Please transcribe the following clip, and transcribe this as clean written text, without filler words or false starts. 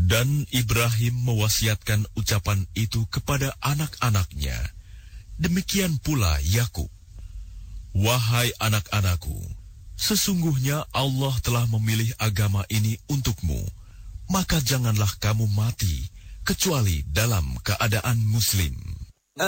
Dan Ibrahim mewasiatkan ucapan itu kepada anak-anaknya. Demikian pula Yakub. Wahai anak-anakku, sesungguhnya Allah telah memilih agama ini untukmu, maka janganlah kamu mati kecuali dalam keadaan muslim.